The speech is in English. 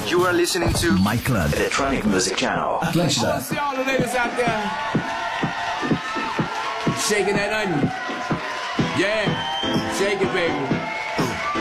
You are listening to My Club Electronic Music Channel. Atlântida. I want to see all the ladies out there shaking that onion. Yeah, shake it, baby.